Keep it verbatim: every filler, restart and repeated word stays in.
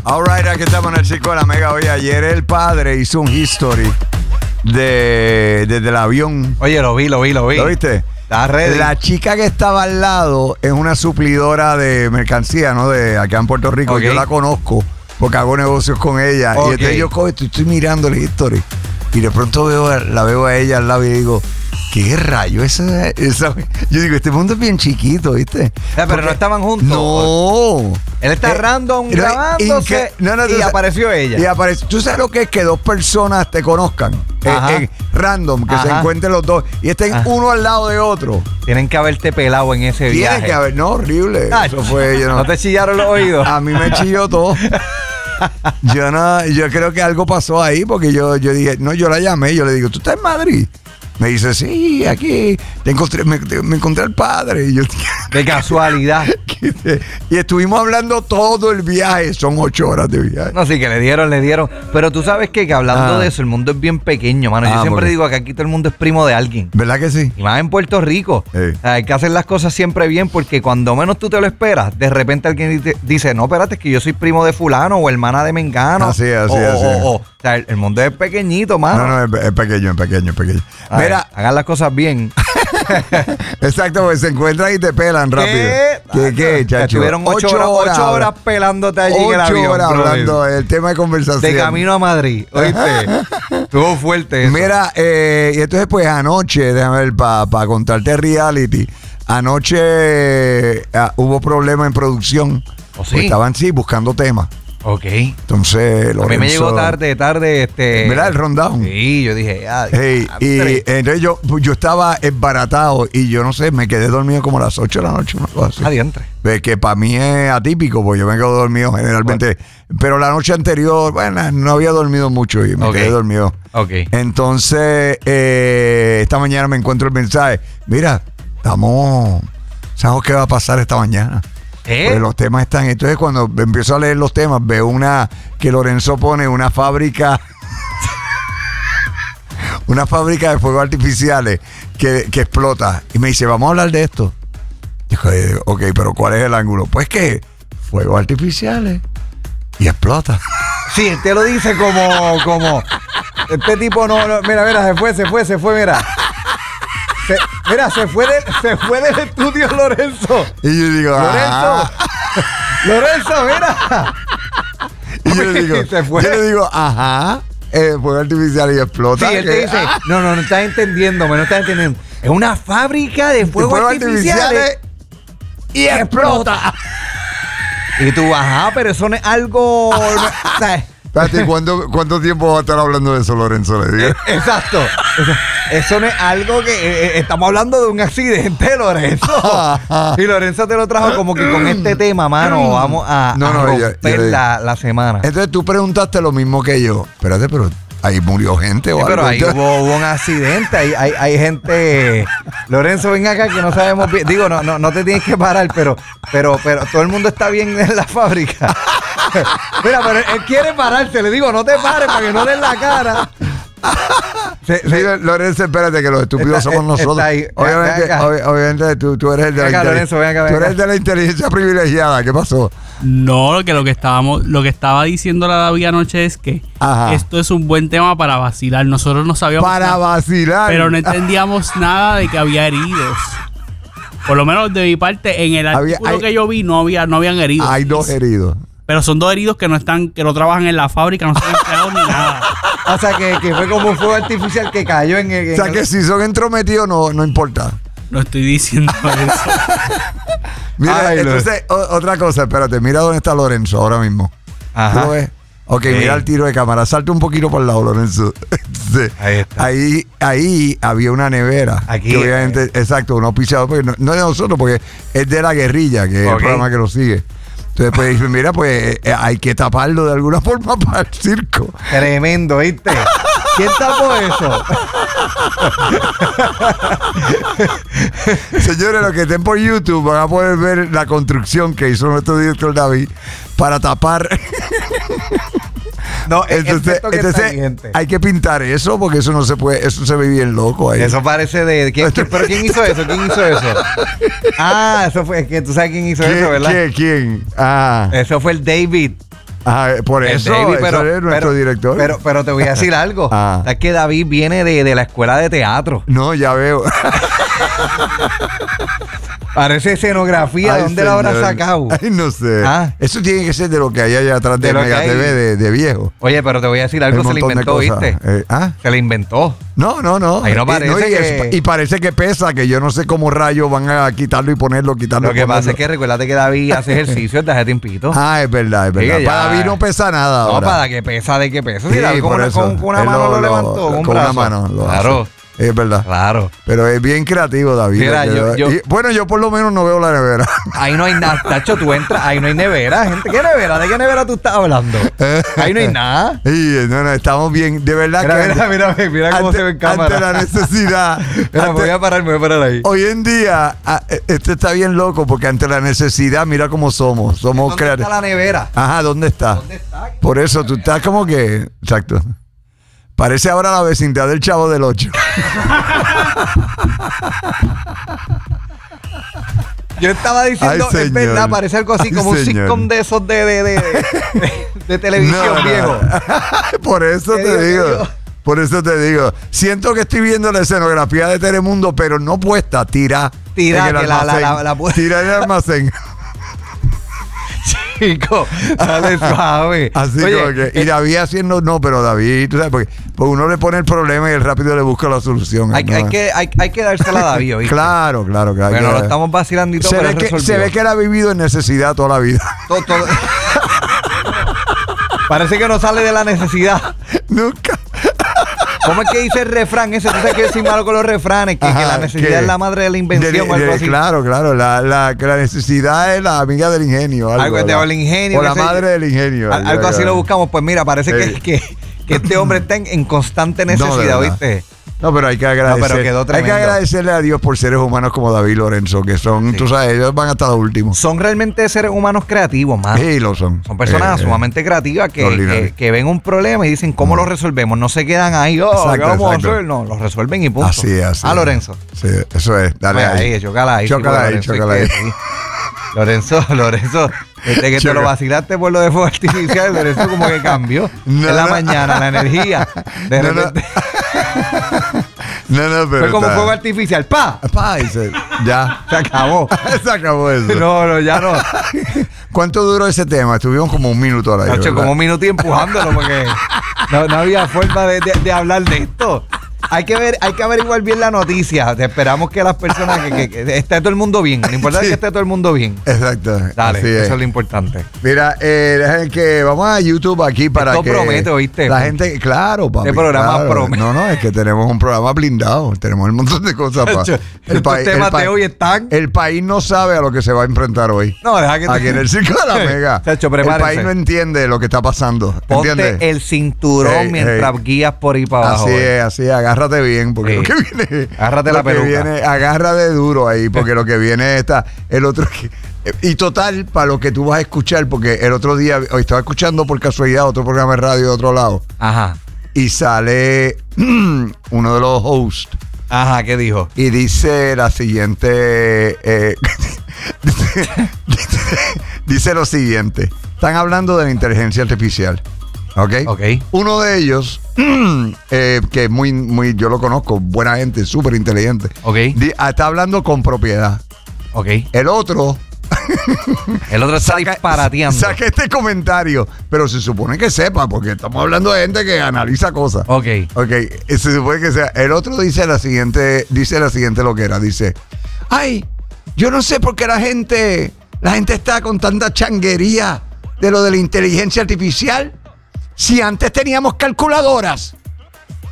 Alright, aquí estamos en el Circo de la Mega. Oye, ayer el padre hizo un history de, desde el avión. Oye, lo vi, lo vi, lo vi. ¿Lo viste? Está ready. La chica que estaba al lado es una suplidora de mercancía, ¿no? De acá en Puerto Rico. Okay. Yo la conozco porque hago negocios con ella. Okay. Y entonces yo cojo, estoy, estoy mirando el history y de pronto veo, la veo a ella al lado y digo, ¿qué rayo esa, esa? Yo digo, este mundo es bien chiquito, ¿viste? Ya, pero porque no estaban juntos. No. Él está eh, random eh, grabándose que, no, no, y apareció ella. Y apareció. ¿Tú sabes lo que es que dos personas te conozcan? Eh, eh, random, que Ajá. se encuentren los dos y estén Ajá. uno al lado de otro. Tienen que haberte pelado en ese Tienen viaje. Tienen que haber, no, horrible. Ay, Eso fue, yo no. ¿No te chillaron los oídos? A mí me chilló todo. Yo no, yo creo que algo pasó ahí porque yo, yo dije, no, yo la llamé, yo le digo, ¿tú estás en Madrid? Me dice, sí, aquí te encontré, me, te, me encontré al padre. Y yo, de casualidad. Y estuvimos hablando todo el viaje. Son ocho horas de viaje. No, sí, que le dieron, le dieron. Pero tú sabes que, que hablando ah. de eso, el mundo es bien pequeño, mano. Yo ah, siempre porque... digo que aquí todo el mundo es primo de alguien. ¿Verdad que sí? Y más en Puerto Rico. Sí. O sea, hay que hacer las cosas siempre bien porque cuando menos tú te lo esperas, de repente alguien dice, no, espérate, es que yo soy primo de fulano o hermana de mengano. Así es, así o, es. O, o, o sea, el, el mundo es pequeñito, mano. No, no, es, es pequeño, es pequeño, es pequeño. A Mira, ver, hagan las cosas bien. Exacto, porque se encuentran y te pelan rápido. ¿Qué? ¿Qué, qué, chacho? Estuvieron ocho, ocho, horas, horas, ocho horas pelándote allí en el avión. Ocho horas hablando el tema de conversación. De camino a Madrid, ¿oíste? Estuvo fuerte eso. Mira, eh, y entonces pues anoche, déjame ver, para pa contarte reality, anoche eh, hubo problemas en producción. ¿Oh, sí? Estaban, sí, buscando temas. Ok. Entonces, Lorenzo, a mí me llegó tarde, tarde, este... ¿verdad? El rundown. Sí, yo dije, ah, hey, y entonces yo, yo estaba embaratado y yo no sé, me quedé dormido como a las ocho de la noche, una cosa así. Adiantre. Que para mí es atípico, porque yo me quedo dormido generalmente. Bueno. Pero la noche anterior, bueno, no había dormido mucho y me okay. quedé dormido. Ok. Entonces, eh, esta mañana me encuentro el mensaje. Mira, estamos... ¿Sabes qué va a pasar esta mañana? ¿Eh? Pues los temas están. Entonces, cuando empiezo a leer los temas, veo una que Lorenzo pone una fábrica, una fábrica de fuegos artificiales que, que explota. Y me dice, vamos a hablar de esto. Dijo, ok, pero ¿cuál es el ángulo? Pues que fuegos artificiales y explota. Sí, él te lo dice como, como. Este tipo no, no, mira, mira, se fue, se fue, se fue, mira. Se, mira, se fue, de, se fue del estudio Lorenzo. Y yo digo, Lorenzo, Lorenzo, mira. Y yo le digo, se fue. Yo le digo, ajá, eh, fuego artificial y explota. Sí, él te dice, ah. no, no, no estás entendiéndome, no estás entendiendo. Es una fábrica de fuegos fuego artificiales, artificiales y explota. Y tú, ajá, pero eso no es algo, ¿sabes? Espérate, ¿cuánto, ¿cuánto tiempo va a estar hablando de eso, Lorenzo? Le digo. Eh, exacto. Eso, eso no es algo que... Eh, estamos hablando de un accidente, Lorenzo. Y Lorenzo te lo trajo como que con este tema, mano, vamos a, no, a no, romper ya, ya la, la semana. Entonces tú preguntaste lo mismo que yo. Espérate, pero... ahí murió gente o sí, algo. Pero ahí hubo, hubo un accidente, hay, hay, hay gente... Lorenzo, ven acá que no sabemos bien. Digo, no, no, no te tienes que parar, pero, pero, pero todo el mundo está bien en la fábrica. Mira, pero él, él quiere pararse, le digo, no te pares para que no den la cara. Sí, sí, Lorenzo, espérate que los estúpidos está, somos nosotros. Ahí. Obviamente, ven ob, obviamente tú, tú eres el de, acá, la, Lorenzo, ven acá, ven tú eres de la inteligencia privilegiada. ¿Qué pasó? No, que lo que estábamos, lo que estaba diciendo la David anoche es que Ajá. esto es un buen tema para vacilar. Nosotros no sabíamos para nada, vacilar, pero no entendíamos nada de que había heridos. Por lo menos de mi parte, en el artículo había, hay, que yo vi no había, no habían heridos. Hay dos heridos. Pero son dos heridos que no están, que no trabajan en la fábrica, no son empleados ni nada. O sea, que, que fue como un fuego artificial que cayó en el... O sea, en que el... si son entrometidos no, no importa. No estoy diciendo eso. Mira, Ay, entonces, o, otra cosa, espérate, mira dónde está Lorenzo ahora mismo. Ajá. ¿Tú lo ves? Ok, sí. Mira el tiro de cámara. Salta un poquito por el lado, Lorenzo. Sí. Ahí está. Ahí, ahí había una nevera. Aquí. Que obviamente, eh. exacto, uno pichado, porque no, no es de nosotros, porque es de La Guerrilla, que okay. es el programa que lo sigue. Entonces, pues dicen, mira, pues eh, hay que taparlo de alguna forma para el circo. Tremendo, ¿viste? ¿Quién tapó eso? Señores, los que estén por YouTube van a poder ver la construcción que hizo nuestro director David para tapar. No, entonces, entonces hay que pintar eso porque eso no se puede, eso se ve bien loco ahí. Eso parece de ¿quién, quién, pero quién hizo eso? ¿Quién hizo eso? Ah, eso fue que tú sabes quién hizo ¿Quién, eso, ¿verdad? ¿Quién? ¿Quién? Ah. Eso fue el David. Ah, por eso, David, pero, eso es nuestro pero, director. Pero, pero te voy a decir algo. Ah. Es que David viene de, de la escuela de teatro. No, ya veo. Parece escenografía. Ay, ¿dónde señor. La habrá sacado? Ay, no sé. ¿Ah? Eso tiene que ser de lo que hay allá atrás de, de Mega T V de, de viejo. Oye, pero te voy a decir algo, se le inventó, ¿viste? Eh, ¿ah? Se le inventó. No, no, no. Ahí no parece eh, no, y, que... es, y parece que pesa, que yo no sé cómo rayos van a quitarlo y ponerlo, quitarlo. Lo que ponerlo. pasa es que recuérdate que David hace ejercicio desde hace tiempito. Ah, es verdad, es verdad. Para David no pesa nada. No, ahora. para que pesa, de qué pesa. Sí, Sí, David con, una, con, con una mano lo, lo levantó, con, con un una mano. Lo claro. Hace. Es verdad. Claro. Pero es bien creativo, David. Mira, yo, yo, y, bueno, yo por lo menos no veo la nevera. Ahí no hay nada. Tacho, tú entras, ahí no hay nevera, gente. ¿Qué nevera? ¿De qué nevera tú estás hablando? Ahí no hay nada. Sí, no, no, estamos bien. De verdad mira, que. Mira, mira, mira, mira cómo ante, se ve en cámara. Ante la necesidad. Mira, ante, voy a parar, me voy a parar ahí. Hoy en día, esto está bien loco porque ante la necesidad, mira cómo somos. Somos ¿Dónde está la nevera? Ajá, ¿dónde está? ¿Dónde está? Por eso tú estás como que. Exacto. Parece ahora la vecindad del Chavo del Ocho. Yo estaba diciendo, Ay, es verdad, parece algo así, Ay, como un señor. sitcom de esos de, de, de, de, de televisión, no, viejo. No. Por eso te digo, digo, por eso te digo. Siento que estoy viendo la escenografía de Telemundo, pero no puesta, tira. Tira, que la, la, la, la, la tira en el almacén. Chico, dale suave. Así Oye, como que, y eh, David haciendo, no, pero David, tú sabes, porque, porque uno le pone el problema y él rápido le busca la solución. Hay, ¿no? hay, que, hay, hay que dársela a David, ¿oíste? Claro, claro. claro Bueno, que, lo estamos vacilando y todo, se pero ve, que, resolvió. se ve que él ha vivido en necesidad toda la vida. Todo, todo. Parece que no sale de la necesidad. Nunca. ¿Cómo es que dice el refrán ese? Tú sabes que yo soy malo con los refranes, que, Ajá, que la necesidad ¿qué? Es la madre de la invención de, o algo de, así. Claro, claro, la, la, la necesidad es la amiga del ingenio. Algo, algo la, del ingenio. O la madre del ingenio. Algo, algo así lo buscamos. Pues mira, parece sí. que, que, que este hombre está en, en constante necesidad, no, ¿viste? No, pero hay que agradecer. No, pero quedó hay que agradecerle a Dios por seres humanos como David Lorenzo, que son, sí. tú sabes, ellos van hasta los últimos. Son realmente seres humanos creativos, más. Sí, lo son. Son personas eh, sumamente eh, creativas que, que, que ven un problema y dicen, ¿cómo no. lo resolvemos? No se quedan ahí, oh, exacto, ¿qué vamos exacto. a hacer? No, lo resuelven y punto. Así es, así Ah, Lorenzo. Sí, eso es. Dale pues ahí. ahí. Chócala ahí. Chócala ahí, chócala ahí. Lorenzo, Lorenzo, desde que te lo vacilaste por lo de fuego artificial, Lorenzo como que cambió. No, en la no. mañana, la energía. De no, repente. No, no, pero. Fue como está... fuego artificial. ¡Pa! ¡Pa! Y se, ya. Se acabó. Se acabó eso. No, no, ya no. ¿Cuánto duró ese tema? Estuvimos como un minuto ahora. Noche, como un minuto y empujándolo porque no, no había forma de, de, de hablar de esto. Hay que ver, hay que averiguar bien la noticia. Esperamos que las personas que, que, que esté todo el mundo bien. Lo importante sí. es que esté todo el mundo bien. Exacto. Dale, Así eso es. es lo importante. Mira, eh, que vamos a YouTube aquí para Esto que promete, ¿oíste? La gente, claro, papi. Este programa claro. promete. No, no, es que tenemos un programa blindado. Tenemos un montón de cosas para. El país, temas el de hoy están. El país no sabe a lo que se va a enfrentar hoy. No, deja que aquí te... en el Circo de la Mega. Chacho, el país no entiende lo que está pasando. Ponte ¿entiendes? el cinturón hey, mientras hey. guías por ahí para abajo. Así es, así es. Agárrate bien porque. Sí. Lo que viene, agárrate lo la peluca. Que viene, agarra de duro ahí, porque lo que viene está el otro que, y total, para lo que tú vas a escuchar, porque el otro día, hoy estaba escuchando por casualidad otro programa de radio de otro lado. Ajá. Y sale uno de los hosts. Ajá, ¿qué dijo? Y dice la siguiente, eh, dice, dice, dice lo siguiente. Están hablando de la inteligencia artificial. ¿Ok? Ok. Uno de ellos, eh, que muy, muy, yo lo conozco, buena gente, súper inteligente. Ok. Di, está hablando con propiedad. Ok. El otro. El otro está disparateando. Saca este comentario, pero se supone que sepa, porque estamos hablando de gente que analiza cosas. Ok. Ok. Se supone que sea. El otro dice la siguiente, dice la siguiente loquera. Dice: ay, yo no sé por qué la gente, la gente está con tanta changuería de lo de la inteligencia artificial. Si antes teníamos calculadoras.